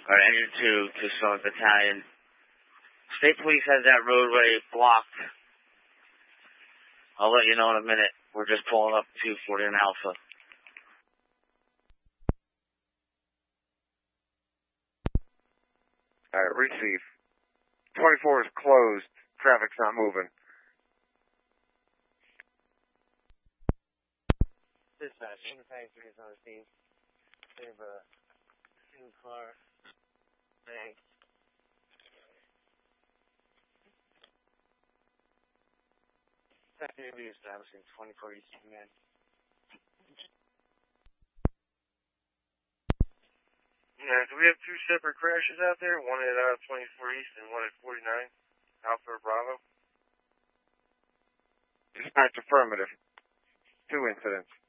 Alright, engine 2, Tucson Battalion. State Police has that roadway blocked. I'll let you know in a minute. We're just pulling up 240 and Alpha. Alright, receive. 24 is closed. Traffic's not moving. Dispatch, Battalion 3 is on the scene. They have a single car. Thanks. Activity establishing 24 East Command. Yeah, do we have two separate crashes out there? One at 24 East and one at 49, Alpha Bravo? Dispatch affirmative. 2 incidents.